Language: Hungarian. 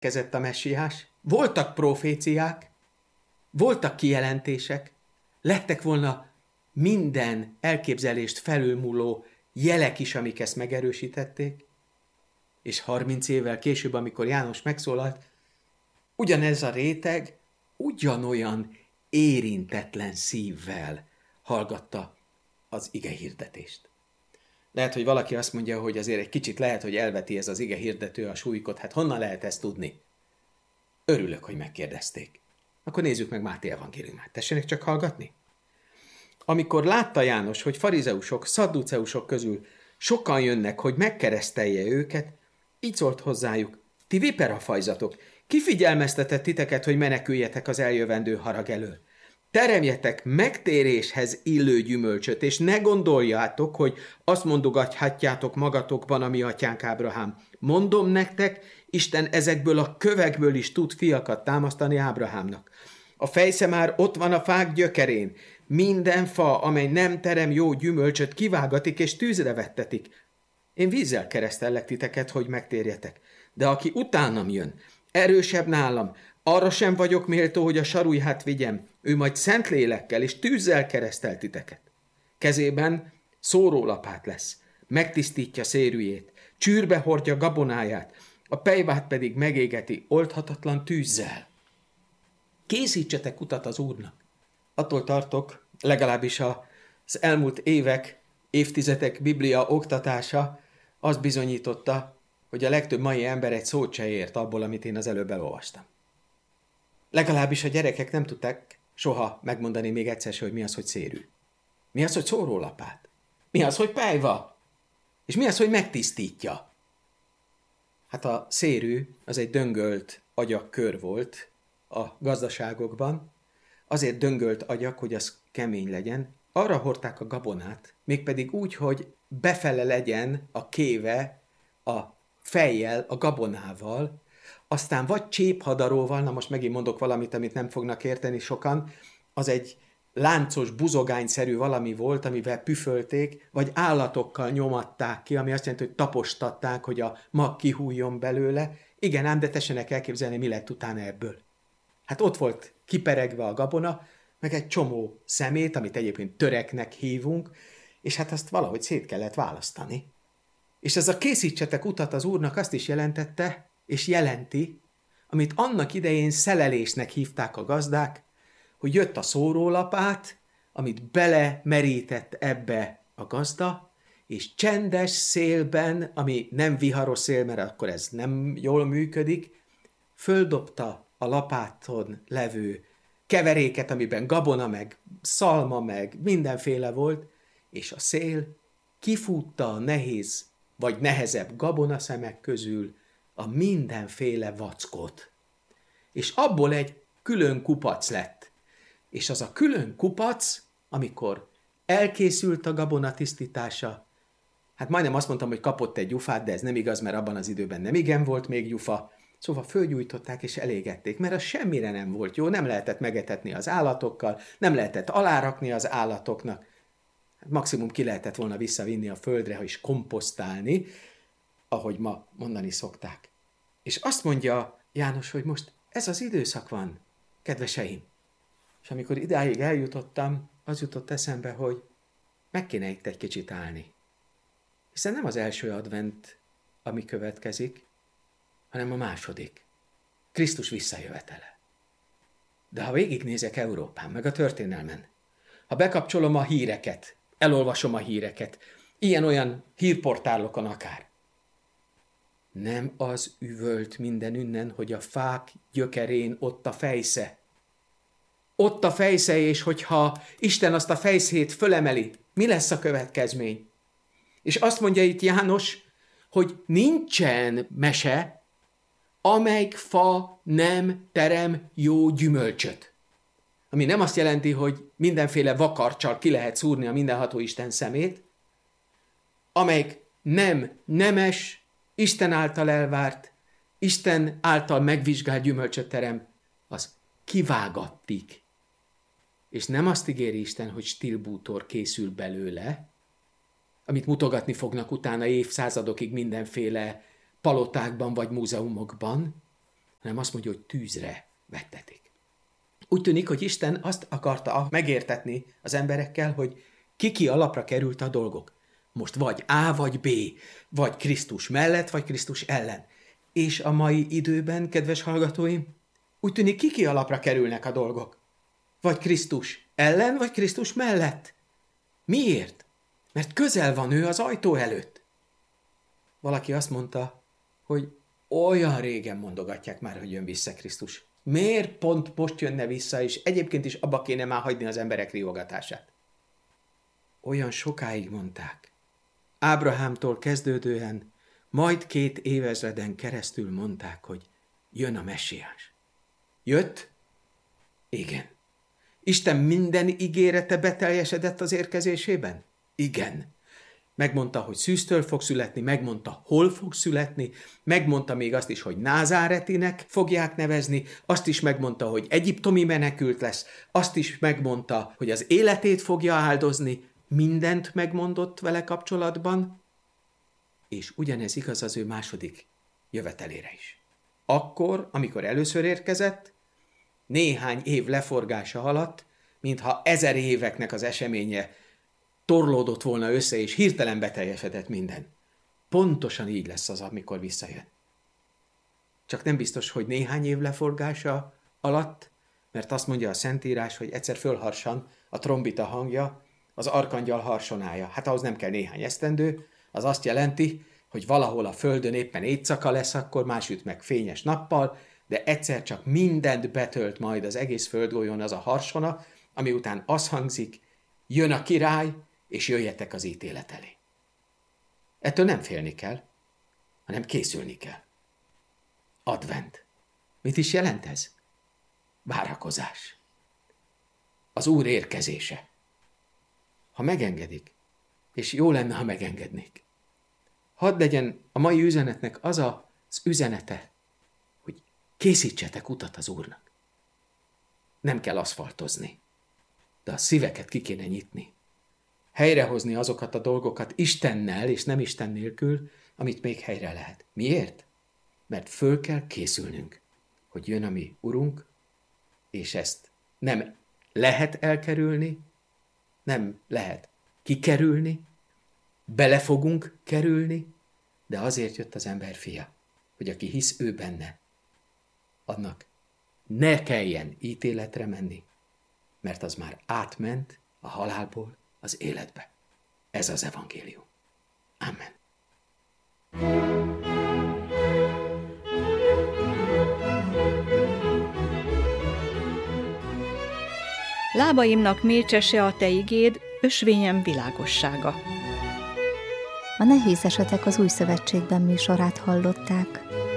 kezett a messiás, voltak proféciák, voltak kijelentések, lettek volna minden elképzelést felülmúló jelek is, amik ezt megerősítették, és 30 évvel később, amikor János megszólalt, ugyanez a réteg ugyanolyan érintetlen szívvel hallgatta az igehirdetést. Lehet, hogy valaki azt mondja, hogy azért egy kicsit lehet, hogy elveti ez az igehirdető a súlykot. Hát honnan lehet ezt tudni? Örülök, hogy megkérdezték. Akkor nézzük meg Máté evangéliumát. Tessenek csak hallgatni. Amikor látta János, hogy farizeusok, szadduceusok közül sokan jönnek, hogy megkeresztelje őket, így szólt hozzájuk: ti viperafajzatok, ki figyelmeztetett titeket, hogy meneküljetek az eljövendő harag elől? Teremjetek megtéréshez illő gyümölcsöt, és ne gondoljátok, hogy azt mondogathatjátok magatokban, ami atyánk Ábrahám. Mondom nektek, Isten ezekből a kövekből is tud fiakat támasztani Ábrahámnak. A fejsze már ott van a fák gyökerén. Minden fa, amely nem terem jó gyümölcsöt, kivágatik és tűzre vettetik. Én vízzel keresztellek titeket, hogy megtérjetek. De aki utánam jön, erősebb nálam, arra sem vagyok méltó, hogy a sarujját vigyem. Ő majd szent lélekkel és tűzzel keresztel titeket. Kezében szórólapát lesz, megtisztítja szérűjét, csűrbe hordja gabonáját, a pejvát pedig megégeti oldhatatlan tűzzel. Készítsetek utat az Úrnak. Attól tartok, legalábbis az elmúlt évek, évtizedek Biblia oktatása azt bizonyította, hogy a legtöbb mai ember egy szót se ért abból, amit én az előbb elolvastam. Legalábbis a gyerekek nem tudták soha megmondani még egyszer se, hogy mi az, hogy szérű. Mi az, hogy szórólapát? Mi az, hogy pejva? És mi az, hogy megtisztítja? Hát a szérű az egy döngölt agyakkör volt a gazdaságokban, azért döngölt agyak, hogy az kemény legyen, arra hordták a gabonát, mégpedig úgy, hogy befele legyen a kéve a fejjel, a gabonával, aztán vagy cséphadaróval, na most megint mondok valamit, amit nem fognak érteni sokan, az egy láncos, buzogányszerű valami volt, amivel püfölték, vagy állatokkal nyomatták ki, ami azt jelenti, hogy tapostatták, hogy a mag kihújjon belőle. Igen, ám de tessenek elképzelni, mi lett utána ebből. Hát ott volt kiperegve a gabona, meg egy csomó szemét, amit egyébként töreknek hívunk, és hát azt valahogy szét kellett választani. És ez a készítsetek utat az Úrnak azt is jelentette, és jelenti, amit annak idején szelelésnek hívták a gazdák, hogy jött a szórólapát, amit belemerített ebbe a gazda, és csendes szélben, ami nem viharos szél, mert akkor ez nem jól működik, földobta a lapáton levő keveréket, amiben gabona, meg szalma, meg mindenféle volt, és a szél kifútta a nehéz vagy nehezebb gabonaszemek közül a mindenféle vackot. És abból egy külön kupac lett. És az a külön kupac, amikor elkészült a gabona tisztítása, hát majdnem azt mondtam, hogy kapott egy gyufát, de ez nem igaz, mert abban az időben nem igen volt még gyufa. Szóval fölgyújtották és elégették, mert az semmire nem volt jó, nem lehetett megetetni az állatokkal, nem lehetett alárakni az állatoknak. Maximum ki lehetett volna visszavinni a földre, és komposztálni, ahogy ma mondani szokták. És azt mondja János, hogy most ez az időszak van, kedveseim. És amikor idáig eljutottam, az jutott eszembe, hogy meg kéne itt egy kicsit állni. Hiszen nem az első advent, ami következik, hanem a második. Krisztus visszajövetele. De ha végignézek Európán, meg a történelmen, ha bekapcsolom a híreket, elolvasom a híreket, ilyen-olyan hírportálokon akár, nem az üvölt mindenünnen, hogy a fák gyökerén ott a fejsze. Ott a fejsze, és hogyha Isten azt a fejszét fölemeli, mi lesz a következmény? És azt mondja itt János, hogy nincsen mese, amelyik fa nem terem jó gyümölcsöt. Ami nem azt jelenti, hogy mindenféle vakarccsal ki lehet szúrni a mindenható Isten szemét, amelyik nem nemes, Isten által elvárt, Isten által megvizsgált gyümölcsöt terem, az kivágattik. És nem azt ígéri Isten, hogy stilbútor készül belőle, amit mutogatni fognak utána évszázadokig mindenféle palotákban vagy múzeumokban, hanem azt mondja, hogy tűzre vettetik. Úgy tűnik, hogy Isten azt akarta megértetni az emberekkel, hogy ki alapra került a dolgok. Most vagy A vagy B, vagy Krisztus mellett, vagy Krisztus ellen. És a mai időben, kedves hallgatóim, úgy tűnik, ki alapra kerülnek a dolgok. Vagy Krisztus ellen, vagy Krisztus mellett. Miért? Mert közel van ő az ajtó előtt. Valaki azt mondta, hogy olyan régen mondogatják már, hogy jön vissza Krisztus. Miért pont most jönne vissza, és egyébként is abba kéne már hagyni az emberek riogatását? Olyan sokáig mondták. Ábrahámtól kezdődően, majd 2 évezreden keresztül mondták, hogy jön a messiás. Jött? Igen. Isten minden ígérete beteljesedett az érkezésében? Igen. Megmondta, hogy szűztől fog születni, megmondta, hol fog születni, megmondta még azt is, hogy názáretinek fogják nevezni, azt is megmondta, hogy egyiptomi menekült lesz, azt is megmondta, hogy az életét fogja áldozni, mindent megmondott vele kapcsolatban, és ugyanez igaz az ő második jövetelére is. Akkor, amikor először érkezett, néhány év leforgása alatt, mintha 1000 éveknek az eseménye torlódott volna össze, és hirtelen beteljesedett minden. Pontosan így lesz az, amikor visszajön. Csak nem biztos, hogy néhány év leforgása alatt, mert azt mondja a Szentírás, hogy egyszer fölharsan a trombita hangja, az arkangyal harsonája. Hát ahhoz nem kell néhány esztendő, az azt jelenti, hogy valahol a földön éppen éjszaka lesz, akkor másütt meg fényes nappal, de egyszer csak mindent betölt majd az egész földgolyón az a harsona, ami után az hangzik, jön a király, és jöjjetek az ítélet elé. Ettől nem félni kell, hanem készülni kell. Advent. Mit is jelent ez? Várakozás. Az Úr érkezése. Ha megengedik, és jó lenne, ha megengednék. Hadd legyen a mai üzenetnek az az üzenete, hogy készítsetek utat az Úrnak. Nem kell aszfaltozni, de a szíveket ki kéne nyitni. Helyrehozni azokat a dolgokat Istennel és nem Isten nélkül, amit még helyre lehet. Miért? Mert föl kell készülnünk, hogy jön a mi Urunk, és ezt nem lehet elkerülni, nem lehet kikerülni, bele fogunk kerülni, de azért jött az ember fia, hogy aki hisz ő benne, annak ne kelljen ítéletre menni, mert az már átment a halálból az életbe. Ez az evangélium. Amen. Lábaimnak mécsese a te igéd, ösvényem világossága. A Nehéz esetek az Új Szövetségben műsorát hallották.